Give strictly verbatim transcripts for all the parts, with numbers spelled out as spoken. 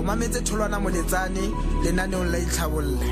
mametse Tholwana Moletsane lenaneong la itlhabolle.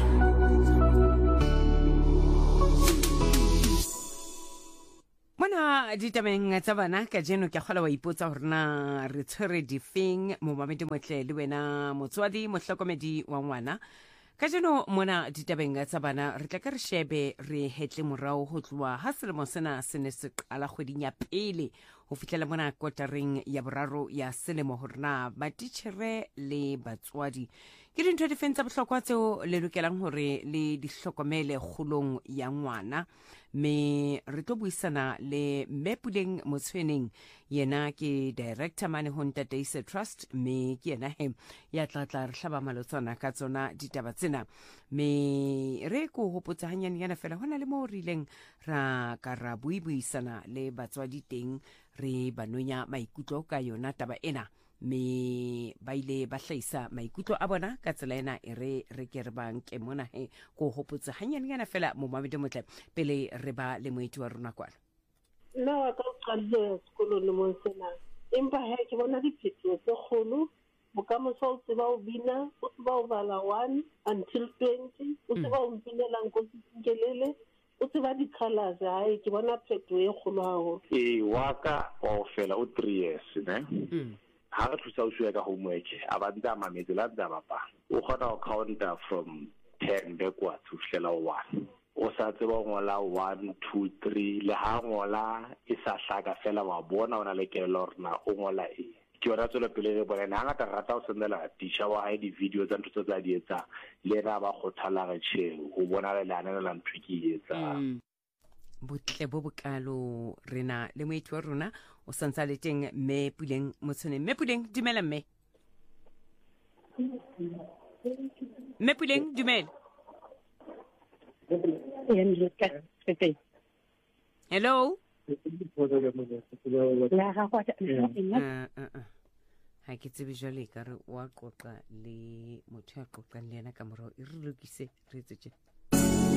Mona ditabeng tsa bana ka jeno ke kgola wa ipotsa hore na re tshwere difeng mo mamedi motle le wena motswadi mohlokomedi wa ngwana. Ka jeno mona ditabeng tsa bana re tla ka re shebe re hetle morao ho tloa ha selemo sena se ne se qala kgweding ya pele ho fihlela mona kotareng ya boraro ya selemo hore na matitjhere le batswadi ke dintho di feng tsa bohlokwa tseo le lokelang hore le di hlokomele kgolong ya ngwana. Me re tlo buisana le Mmepuleng Motshweneng, yena ke director mane ho Ntate Trust, me ke yena he ya tla tla re hlaba malotsana ka tsona ditaba tsena. Me re ko hopotsa hanyane yana fela hona le mo rileng ra ka ra buibuisana le batswadi teng re banonya maikutlo ka yona taba ena. Me ba ile ba hlahisa maikutlo a bona ka tsela ena e re re ke re ba nke mona he ko hopotsa hanyane yana fela mo mamedi motle pele re ba le moeti wa rona kwana. Nna wa ka o qadile sekolo le mo sena empa he ke bona diphetho tse kgolo bokamoso o tseba o bina o tseba o bala one until twenty o tseba o mpinela nkosi nkelele o tseba di-colors hae ke bona phetho e kgolo haholo. Ee wa ka wa o fela o three years ne ha re thusa o shwe ka homework a ba nda mametse la nda bapa o kgona ho counter from ten backwards ho fihlela one o sa tseba o ngola one two three le ha ngola e sa hlaka fela wa bona ona le kelelo rena o ngola e ke yona tswela pele re bona ha ngata rata o sendela teacher wa hae di video tsa ntho tsa di etsa le na ba khothala re che ho bona le lana la ntho ke etsa botle bo bokalo rena le moeti wa rona o santsa le teng Mmepuleng Motshweneng. Mmepuleng dumela mme. Mmepuleng dumela. Hello. Ha ke tsebe jwale ka re wa qoqa le motho ya qoqang le yena ka morao e re lokise re tsetse